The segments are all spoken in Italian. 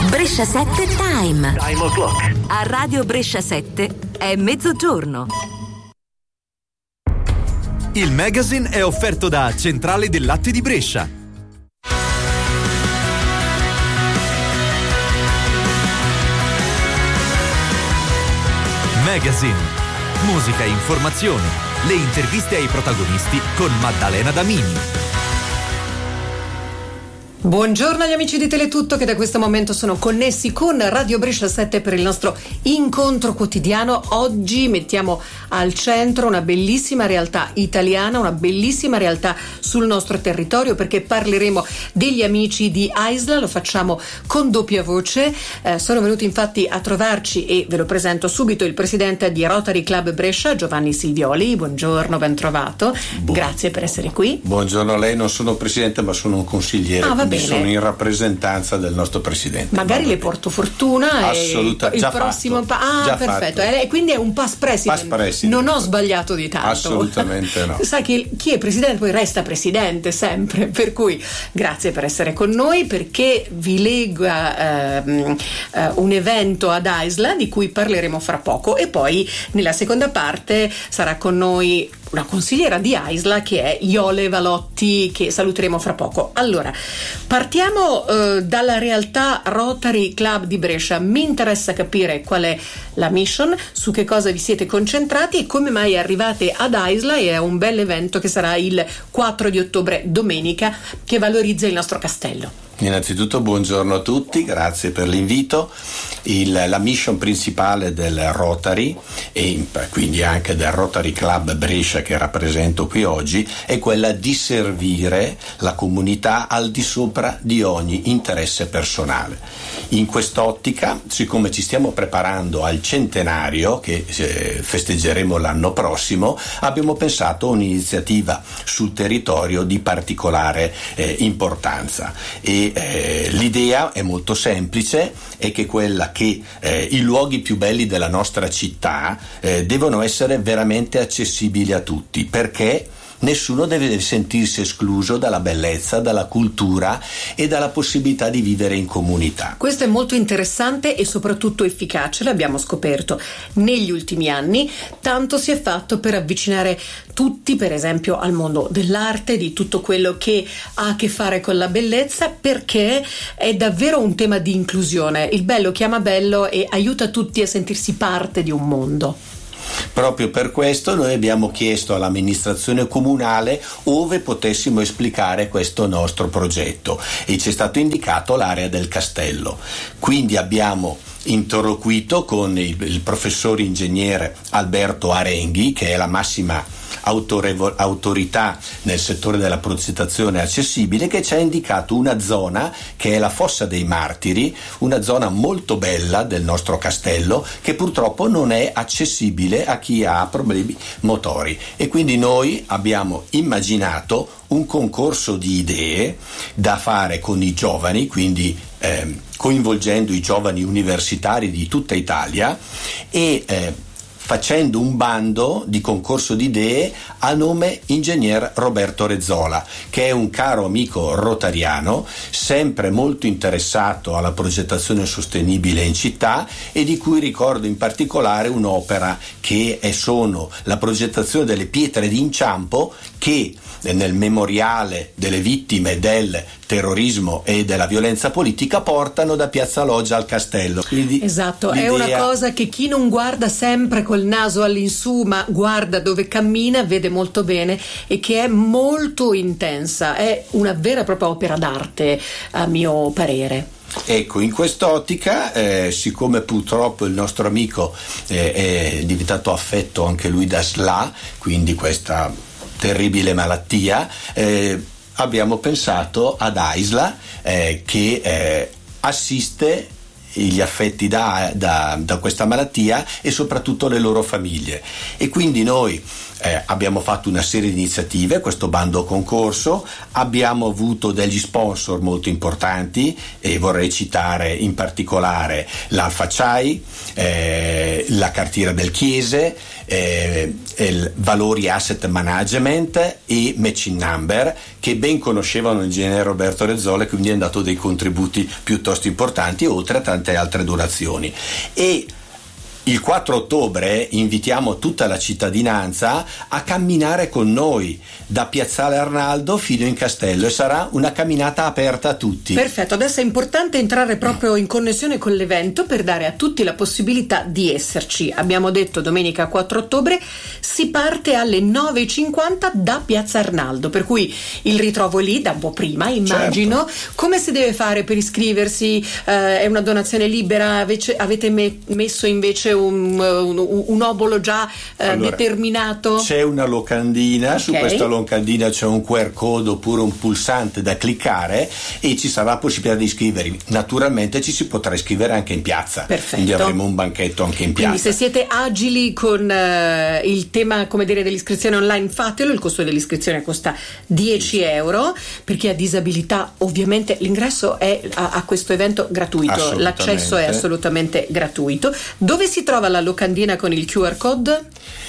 Brescia 7 Time. Time o'clock. A Radio Brescia 7 è mezzogiorno. Il magazine è offerto da Centrale del Latte di Brescia. Magazine. Musica e informazione. Le interviste ai protagonisti con Maddalena Damini. Buongiorno agli amici di Teletutto che da questo momento sono connessi con Radio Brescia 7 per il nostro incontro quotidiano. Oggi mettiamo al centro una bellissima realtà italiana, una bellissima realtà sul nostro territorio, perché parleremo degli amici di AISLA. Lo facciamo con doppia voce. Sono venuti infatti a trovarci e ve lo presento subito il presidente di Rotary Club Brescia, Giovanni Silvioli. Buongiorno, ben trovato. Grazie per essere qui. Buongiorno a lei, non sono presidente ma sono un consigliere. Sono in rappresentanza del nostro presidente. Magari le porto fortuna. Assolutamente. Il prossimo perfetto. Quindi è un past president. Non ho sbagliato di tanto. Assolutamente no. Sai che chi è presidente poi resta presidente sempre, per cui grazie per essere con noi, perché vi lega un evento ad AISLA di cui parleremo fra poco, e poi nella seconda parte sarà con noi una consigliera di AISLA che è Iole Valotti, che saluteremo fra poco. Allora, partiamo dalla realtà Rotary Club di Brescia. Mi interessa capire qual è la mission, su che cosa vi siete concentrati e come mai arrivate ad AISLA e a un bel evento che sarà il 4 di ottobre, domenica, che valorizza il nostro castello. Innanzitutto buongiorno a tutti, grazie per l'invito. La mission principale del Rotary e quindi anche del Rotary Club Brescia che rappresento qui oggi è quella di servire la comunità al di sopra di ogni interesse personale. In quest'ottica, siccome ci stiamo preparando al centenario che festeggeremo l'anno prossimo, abbiamo pensato a un'iniziativa sul territorio di particolare importanza. L'idea è molto semplice, è che quella che i luoghi più belli della nostra città devono essere veramente accessibili a tutti, perché nessuno deve sentirsi escluso dalla bellezza, dalla cultura e dalla possibilità di vivere in comunità. Questo è molto interessante e soprattutto efficace, l'abbiamo scoperto negli ultimi anni. Tanto si è fatto per avvicinare tutti, per esempio, al mondo dell'arte, di tutto quello che ha a che fare con la bellezza, perché è davvero un tema di inclusione. Il bello chiama bello e aiuta tutti a sentirsi parte di un mondo. Proprio per questo noi abbiamo chiesto all'amministrazione comunale ove potessimo esplicare questo nostro progetto e ci è stato indicato l'area del castello. Quindi abbiamo interloquito con il professor ingegnere Alberto Arenghi, che è la massima autorità nel settore della progettazione accessibile, che ci ha indicato una zona che è la Fossa dei Martiri, una zona molto bella del nostro castello che purtroppo non è accessibile a chi ha problemi motori, e quindi noi abbiamo immaginato un concorso di idee da fare con i giovani, quindi coinvolgendo i giovani universitari di tutta Italia e facendo un bando di concorso di idee a nome ingegner Roberto Rezzola, che è un caro amico rotariano, sempre molto interessato alla progettazione sostenibile in città, e di cui ricordo in particolare un'opera che sono la progettazione delle pietre d'inciampo che nel memoriale delle vittime del terrorismo e della violenza politica portano da Piazza Loggia al castello. Quindi esatto, è una cosa che chi non guarda sempre col naso all'insù ma guarda dove cammina vede molto bene, e che è molto intensa, è una vera e propria opera d'arte a mio parere. Ecco, in quest'ottica, siccome purtroppo il nostro amico è diventato affetto anche lui da SLA, quindi questa terribile malattia, abbiamo pensato ad AISLA che assiste gli affetti da questa malattia e soprattutto le loro famiglie, e quindi noi abbiamo fatto una serie di iniziative, questo bando concorso, abbiamo avuto degli sponsor molto importanti e vorrei citare in particolare l'Alfa CHAI, la Cartiera del Chiese, il Valori Asset Management e Matching Number, che ben conoscevano l'ingegnere Roberto Rezzole, quindi hanno dato dei contributi piuttosto importanti, oltre a tante altre donazioni. E il 4 ottobre invitiamo tutta la cittadinanza a camminare con noi da Piazzale Arnaldo fino in Castello, e sarà una camminata aperta a tutti. Perfetto, adesso è importante entrare proprio in connessione con l'evento per dare a tutti la possibilità di esserci. Abbiamo detto domenica 4 ottobre si parte alle 9:50 da Piazza Arnaldo, per cui il ritrovo è lì da un po' prima, immagino. Certo. Come si deve fare per iscriversi? È una donazione libera? Avete messo invece un obolo già determinato? C'è una locandina, okay. Su questa locandina c'è un QR code oppure un pulsante da cliccare e ci sarà la possibilità di iscrivervi. Naturalmente ci si potrà iscrivere anche in piazza. Perfetto. Quindi avremo un banchetto anche in piazza. Quindi se siete agili con il tema, come dire, dell'iscrizione online, fatelo. Il costo dell'iscrizione costa 10 euro. Per chi ha disabilità, ovviamente l'ingresso è a questo evento gratuito, l'accesso è assolutamente gratuito. Dove si trova la locandina con il QR code?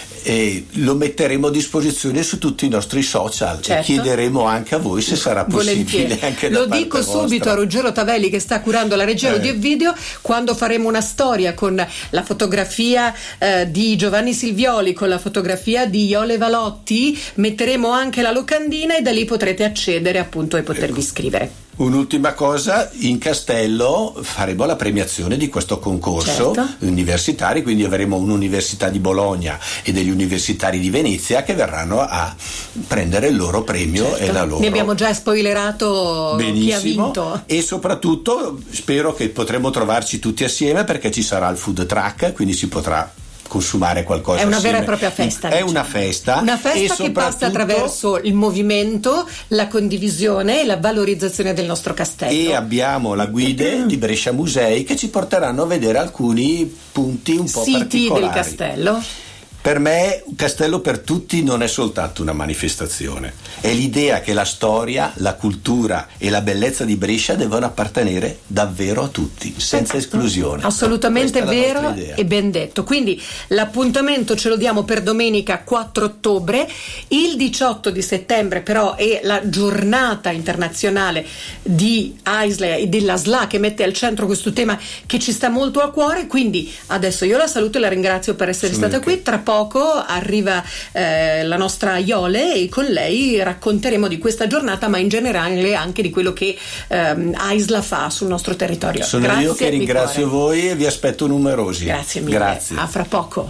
E lo metteremo a disposizione su tutti i nostri social. Certo. E chiederemo anche a voi se sarà possibile. Anche lo dico subito a Ruggero Tavelli, che sta curando la regia audio e video, quando faremo una storia con la fotografia di Giovanni Silvioli, con la fotografia di Iole Valotti, metteremo anche la locandina e da lì potrete accedere appunto e potervi iscrivere. Un'ultima cosa, in Castello faremo la premiazione di questo concorso universitari, quindi avremo un'università di Bologna e degli universitari di Venezia che verranno a prendere il loro premio e la loro. Ne abbiamo già spoilerato. Benissimo. Chi ha vinto. E soprattutto spero che potremo trovarci tutti assieme, perché ci sarà il food truck, quindi si potrà consumare qualcosa. È una assieme. Vera e propria festa. È una festa che passa attraverso il movimento, la condivisione e la valorizzazione del nostro castello. E abbiamo la guida di Brescia Musei che ci porteranno a vedere alcuni punti un po' siti particolari del castello. Per me Castello per tutti non è soltanto una manifestazione, è l'idea che la storia, la cultura e la bellezza di Brescia devono appartenere davvero a tutti, senza esclusione. Assolutamente vero e ben detto. Quindi l'appuntamento ce lo diamo per domenica 4 ottobre. Il 18 di settembre però è la giornata internazionale di AISLA e della SLA, che mette al centro questo tema che ci sta molto a cuore. Quindi adesso io la saluto e la ringrazio per essere stata qui. Tra poco arriva la nostra Iole e con lei racconteremo di questa giornata, ma in generale anche di quello che AISLA fa sul nostro territorio. Sono Grazie, io che ringrazio voi e vi aspetto numerosi. Grazie mille. Grazie. A fra poco.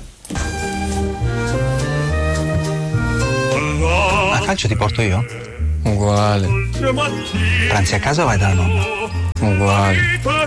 A calcio ti porto io? Uguale. Pranzi a casa o vai dalla nonna? Uguale.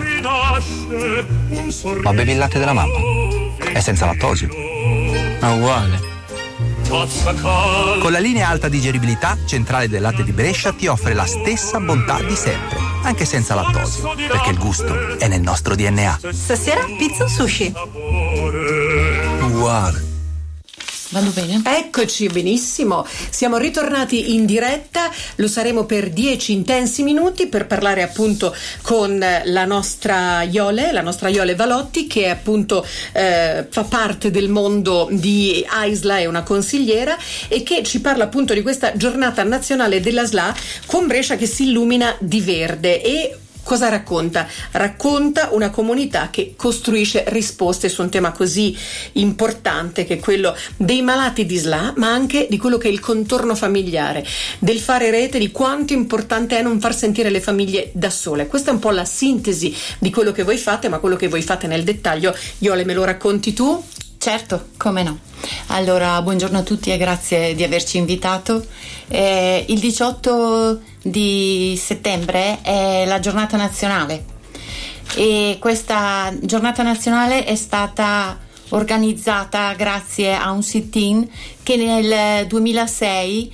Ma bevi il latte della mamma? È senza lattosio? Ma uguale. Con la linea alta digeribilità, Centrale del Latte di Brescia ti offre la stessa bontà di sempre, anche senza lattosio, perché il gusto è nel nostro DNA. Stasera pizza o sushi? Uguale. Vanno bene? Eccoci, benissimo. Siamo ritornati in diretta, lo saremo per 10 intensi minuti per parlare appunto con la nostra Iole Valotti, che appunto fa parte del mondo di AISLA, è una consigliera e che ci parla appunto di questa giornata nazionale della SLA con Brescia che si illumina di verde. E cosa racconta? Racconta una comunità che costruisce risposte su un tema così importante che è quello dei malati di SLA, ma anche di quello che è il contorno familiare, del fare rete, di quanto importante è non far sentire le famiglie da sole. Questa è un po' la sintesi di quello che voi fate, ma quello che voi fate nel dettaglio, Iole, me lo racconti tu? Certo, come no. Allora, buongiorno a tutti e grazie di averci invitato. Il 18 di settembre è la giornata nazionale e questa giornata nazionale è stata organizzata grazie a un sit-in che nel 2006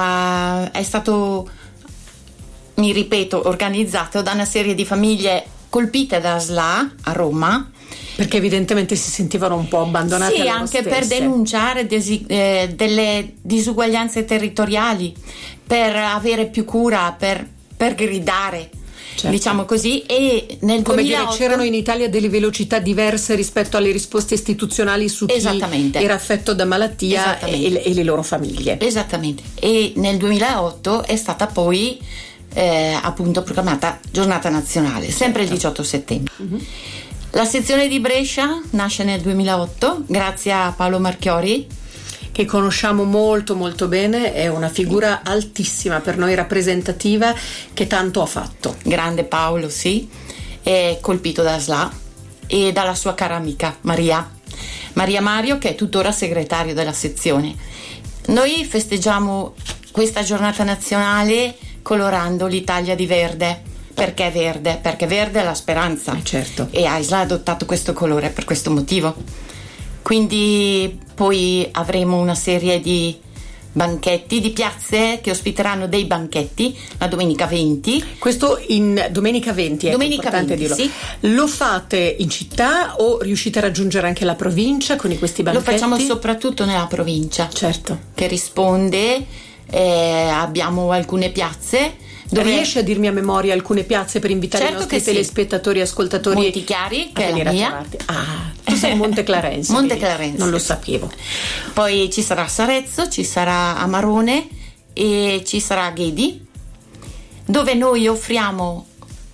è stato, mi ripeto, organizzato da una serie di famiglie colpite da SLA a Roma. Perché evidentemente si sentivano un po' abbandonate a loro anche stesse. Per denunciare delle disuguaglianze territoriali, per avere più cura, per gridare, certo, diciamo così. E nel come 2008 dire, c'erano in Italia delle velocità diverse rispetto alle risposte istituzionali su chi era affetto da malattia e le loro famiglie. Esattamente. E nel 2008 è stata poi appunto proclamata giornata nazionale, sempre il 18 settembre. La sezione di Brescia nasce nel 2008 grazie a Paolo Marchiori, che conosciamo molto molto bene, è una figura altissima per noi, rappresentativa, che tanto ha fatto. Grande Paolo, sì, è colpito da SLA e dalla sua cara amica Maria Mario, che è tuttora segretario della sezione. Noi festeggiamo questa giornata nazionale colorando l'Italia di verde. Perché verde? Perché verde è la speranza. Certo. E AISLA ha adottato questo colore per questo motivo. Quindi poi avremo una serie di banchetti, di piazze che ospiteranno dei banchetti la domenica 20. Questo in domenica 20, domenica importante 20, dirlo. Sì. Lo fate in città o riuscite a raggiungere anche la provincia con questi banchetti? Lo facciamo soprattutto nella provincia. Certo. Che risponde, abbiamo alcune piazze. Riesci a dirmi a memoria alcune piazze per invitare i nostri telespettatori e ascoltatori? Montichiari, che è la mia. Tu sei Monte Clarense. Monte Clarense. Non lo sapevo. Poi ci sarà Sarezzo, ci sarà Amarone e ci sarà Ghedi, dove noi offriamo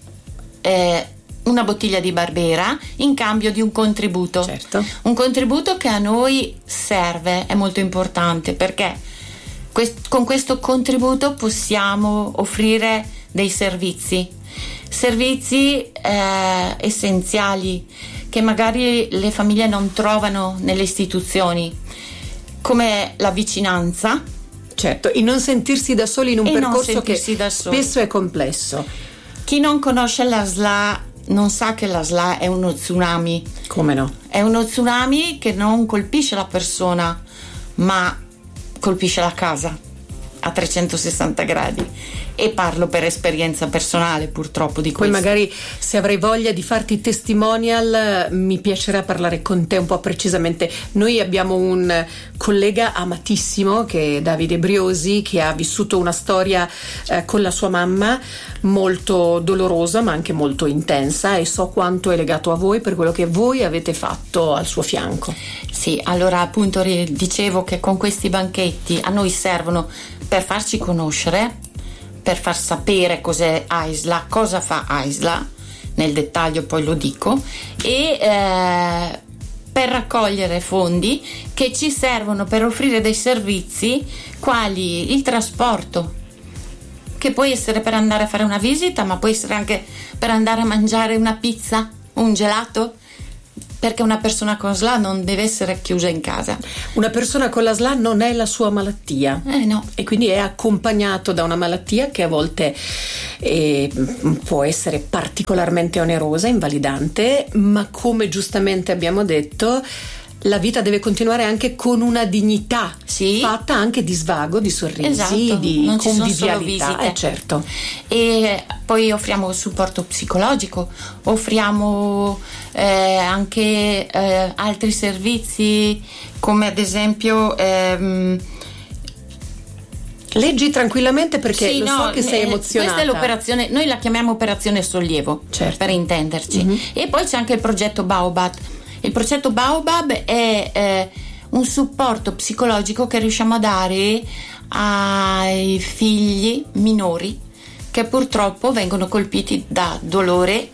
una bottiglia di Barbera in cambio di un contributo. Certo. Un contributo che a noi serve, è molto importante, perché con questo contributo possiamo offrire dei servizi essenziali che magari le famiglie non trovano nelle istituzioni, come la vicinanza. Certo, e non sentirsi da soli in un percorso che spesso è complesso. Chi non conosce la SLA non sa che la SLA è uno tsunami. Come no? È uno tsunami che non colpisce la persona, ma colpisce la casa a 360 gradi, e parlo per esperienza personale purtroppo di questo. Poi magari, se avrai voglia di farti testimonial, mi piacerà parlare con te un po' precisamente. Noi abbiamo un collega amatissimo che è Davide Briosi, che ha vissuto una storia con la sua mamma molto dolorosa ma anche molto intensa, e so quanto è legato a voi per quello che voi avete fatto al suo fianco. Sì, allora appunto dicevo che con questi banchetti a noi servono per farci conoscere, per far sapere cos'è AISLA, cosa fa AISLA, nel dettaglio poi lo dico, e per raccogliere fondi che ci servono per offrire dei servizi quali il trasporto, che può essere per andare a fare una visita, ma può essere anche per andare a mangiare una pizza, un gelato, perché una persona con SLA non deve essere chiusa in casa. Una persona con la SLA non è la sua malattia, no. E quindi è accompagnato da una malattia che a volte può essere particolarmente onerosa, invalidante, ma come giustamente abbiamo detto, la vita deve continuare anche con una dignità, sì, fatta anche di svago, di sorrisi, esatto, di non convivialità. Ci sono solo visite. Certo. E poi offriamo supporto psicologico, offriamo anche altri servizi, come ad esempio leggi tranquillamente, perché sì, so che sei emozionata. Questa è l'operazione, noi la chiamiamo operazione sollievo, certo, per intenderci. E poi c'è anche il progetto Baobab. Il progetto Baobab è un supporto psicologico che riusciamo a dare ai figli minori che purtroppo vengono colpiti da dolore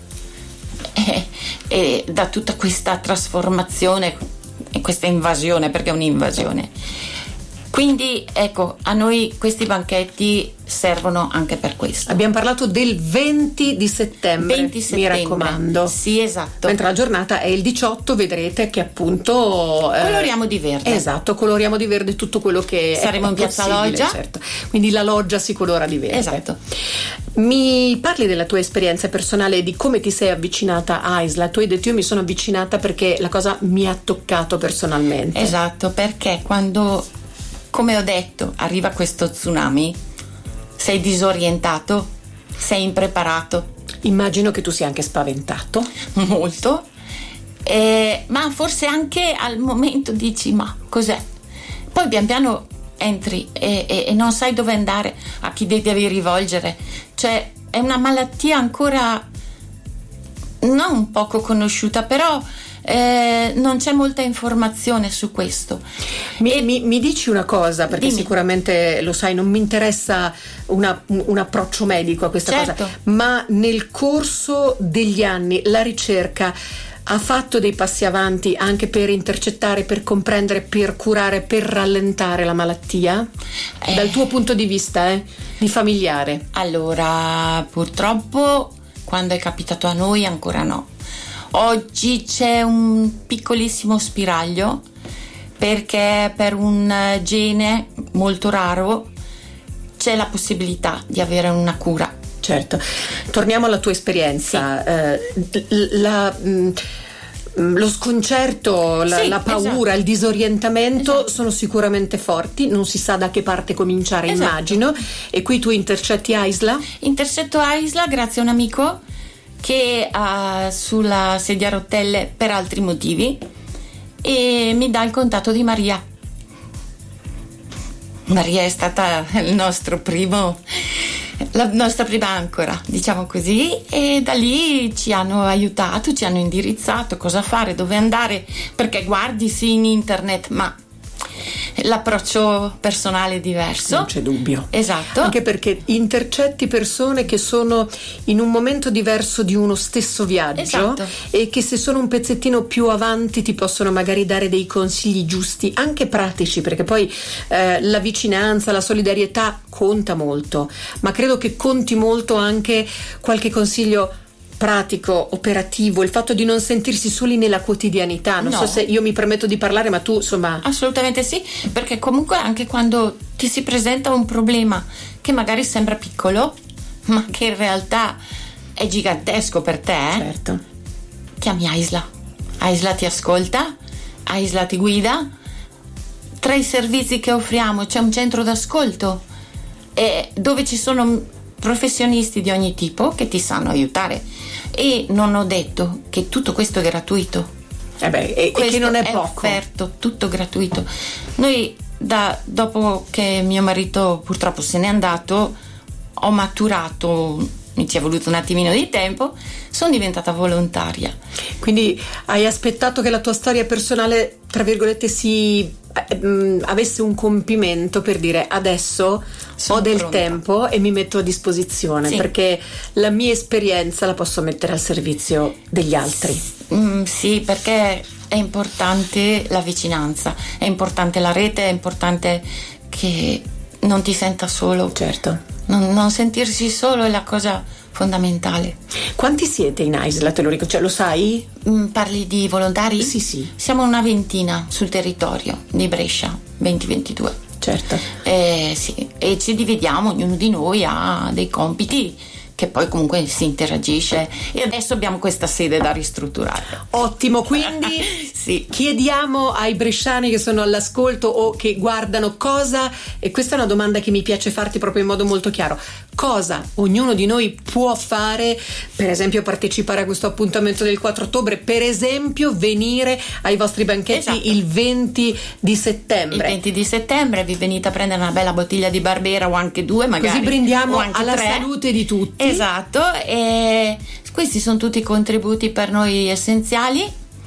e da tutta questa trasformazione e questa invasione, perché è un'invasione. Quindi ecco, a noi questi banchetti servono anche per questo. Abbiamo parlato del 20 di settembre, 20 settembre, mi raccomando. Sì, esatto. Mentre la giornata è il 18, vedrete che appunto coloriamo di verde. Esatto, coloriamo di verde tutto quello che saremo in Piazza Loggia. Certo. Quindi la loggia si colora di verde. Esatto. Mi parli della tua esperienza personale e di come ti sei avvicinata a AISLA? Tu hai detto: io mi sono avvicinata perché la cosa mi ha toccato personalmente. Esatto, perché quando, come ho detto, arriva questo tsunami, sei disorientato, sei impreparato. Immagino che tu sia anche spaventato. Molto, ma forse anche al momento dici ma cos'è? Poi pian piano entri e non sai dove andare, a chi devi rivolgere. Cioè è una malattia ancora non poco conosciuta, però non c'è molta informazione su questo. Mi dici una cosa, perché Dimmi. Sicuramente lo sai, non mi interessa un approccio medico a questa Certo. cosa, ma nel corso degli anni la ricerca ha fatto dei passi avanti anche per intercettare, per comprendere, per curare, per rallentare la malattia? Dal tuo punto di vista, di familiare? Allora, purtroppo quando è capitato a noi ancora no. Oggi c'è un piccolissimo spiraglio perché per un gene molto raro c'è la possibilità di avere una cura. Certo. Torniamo alla tua esperienza. Lo sconcerto, la paura, esatto. il disorientamento Esatto. sono sicuramente forti, non si sa da che parte cominciare, Esatto. immagino. E qui tu intercetti Aisla? Intercetto Aisla grazie a un amico che ha sulla sedia a rotelle per altri motivi e mi dà il contatto di Maria. Maria è stata la nostra prima ancora, diciamo così, e da lì ci hanno aiutato, ci hanno indirizzato cosa fare, dove andare, perché guardi sì in internet, ma l'approccio personale è diverso. Non c'è dubbio. Esatto. Anche perché intercetti persone che sono in un momento diverso di uno stesso viaggio. Esatto. E che se sono un pezzettino più avanti ti possono magari dare dei consigli giusti, anche pratici, perché poi la vicinanza, la solidarietà conta molto, ma credo che conti molto anche qualche consiglio pratico, operativo, il fatto di non sentirsi soli nella quotidianità. Non No. so se io mi permetto di parlare, ma tu insomma. Assolutamente sì, perché comunque anche quando ti si presenta un problema che magari sembra piccolo, ma che in realtà è gigantesco per te, Certo. chiami Aisla. Aisla ti ascolta, Aisla ti guida. Tra i servizi che offriamo c'è un centro d'ascolto dove ci sono professionisti di ogni tipo che ti sanno aiutare, e non ho detto che tutto questo è gratuito. E che non è poco. Offerto, tutto gratuito. Noi dopo che mio marito purtroppo se n'è andato, ho maturato, mi ci è voluto un attimino di tempo, sono diventata volontaria. Quindi hai aspettato che la tua storia personale, tra virgolette, avesse un compimento per dire adesso Sono ho del pronta. tempo e mi metto a disposizione, Sì. perché la mia esperienza la posso mettere al servizio degli altri. Sì, perché è importante la vicinanza, è importante la rete, è importante che non ti senta solo. Certo. Non sentirsi solo è la cosa fondamentale. Quanti siete in Aisla, te lo ricordo? Cioè, lo sai? Parli di volontari? Sì. Siamo una ventina sul territorio di Brescia, 20-22. Certo. Sì, e ci dividiamo, ognuno di noi ha dei compiti che poi comunque si interagisce, e adesso abbiamo questa sede da ristrutturare. Ottimo, quindi Sì. chiediamo ai bresciani che sono all'ascolto o che guardano cosa, e questa è una domanda che mi piace farti proprio in modo molto chiaro, cosa ognuno di noi può fare, per esempio partecipare a questo appuntamento del 4 ottobre, per esempio venire ai vostri banchetti. Esatto. Il 20 di settembre. Il 20 di settembre vi venite a prendere una bella bottiglia di Barbera, o anche 2 magari. Così brindiamo o anche alla 3. salute di tutti. Esatto, e questi sono tutti contributi per noi essenziali,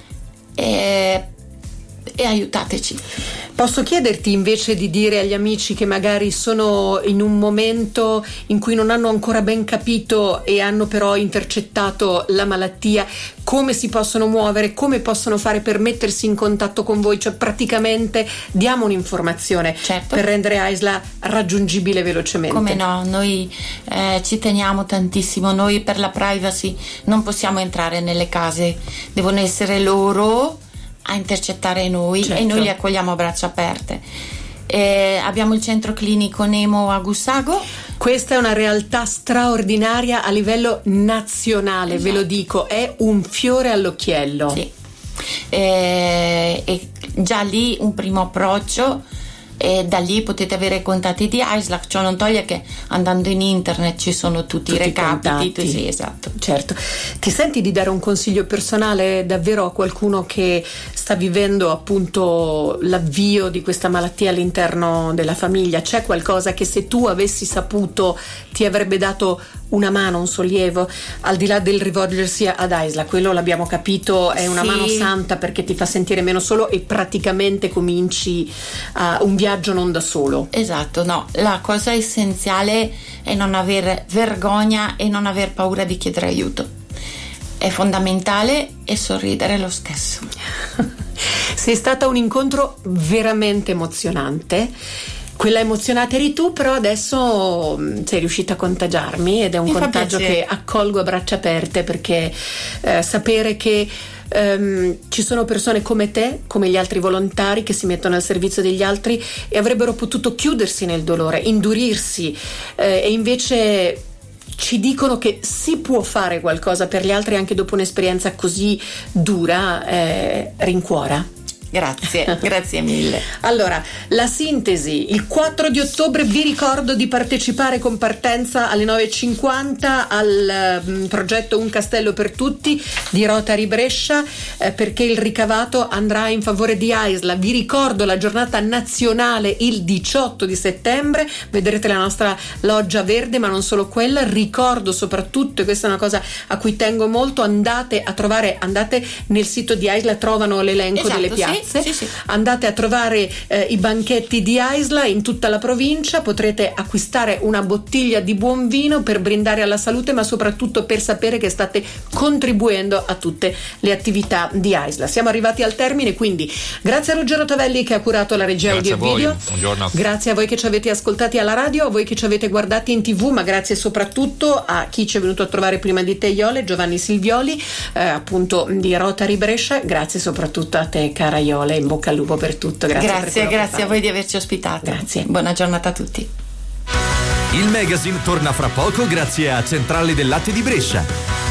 e aiutateci. Posso chiederti invece di dire agli amici che magari sono in un momento in cui non hanno ancora ben capito e hanno però intercettato la malattia, come si possono muovere, come possono fare per mettersi in contatto con voi? Cioè praticamente diamo un'informazione, Certo. per rendere Aisla raggiungibile velocemente. Come no, noi ci teniamo tantissimo, noi per la privacy non possiamo entrare nelle case, devono essere loro a intercettare noi, Certo. e noi li accogliamo a braccia aperte. Abbiamo il centro clinico Nemo a Gussago. Questa è una realtà straordinaria a livello nazionale, ve lo dico, è un fiore all'occhiello. Sì. E già lì un primo approccio e da lì potete avere i contatti di AISLA. Ciò non toglie che andando in internet ci sono tutti i recapiti. Sì, esatto. Certo. Ti senti di dare un consiglio personale davvero a qualcuno che sta vivendo appunto l'avvio di questa malattia all'interno della famiglia? C'è qualcosa che se tu avessi saputo ti avrebbe dato una mano, un sollievo, al di là del rivolgersi ad AISLA? Quello l'abbiamo capito, è una mano santa perché ti fa sentire meno solo e praticamente cominci un viaggio non da solo. Esatto, no, la cosa essenziale è non aver vergogna e non aver paura di chiedere aiuto. È fondamentale, e sorridere lo stesso. Sei stata un incontro veramente emozionante. Quella emozionata eri tu, però adesso sei riuscita a contagiarmi ed è un contagio che accolgo a braccia aperte, perché sapere che ci sono persone come te, come gli altri volontari che si mettono al servizio degli altri e avrebbero potuto chiudersi nel dolore, indurirsi, e invece ci dicono che si può fare qualcosa per gli altri anche dopo un'esperienza così dura, rincuora. Grazie mille. Allora, la sintesi: il 4 di ottobre vi ricordo di partecipare con partenza alle 9:50 al progetto Un Castello per Tutti di Rotary Brescia, perché il ricavato andrà in favore di AISLA. Vi ricordo la giornata nazionale il 18 di settembre, vedrete la nostra loggia verde, ma non solo quella. Ricordo soprattutto, e questa è una cosa a cui tengo molto, andate nel sito di AISLA, trovano l'elenco delle piazze. Sì. Andate a trovare i banchetti di AISLA in tutta la provincia, potrete acquistare una bottiglia di buon vino per brindare alla salute, ma soprattutto per sapere che state contribuendo a tutte le attività di AISLA. Siamo arrivati al termine, quindi grazie a Ruggero Tavelli che ha curato la regia audio e video. Buongiorno. Grazie a voi che ci avete ascoltati alla radio, a voi che ci avete guardati in TV, ma grazie soprattutto a chi ci è venuto a trovare prima di te, Iole, Giovanni Silvioli, appunto di Rotary Brescia. Grazie soprattutto a te, cara Iole, in bocca al lupo per tutto. Grazie a voi di averci ospitato. Grazie. Buona giornata a tutti. Il magazine torna fra poco grazie a Centrale del Latte di Brescia.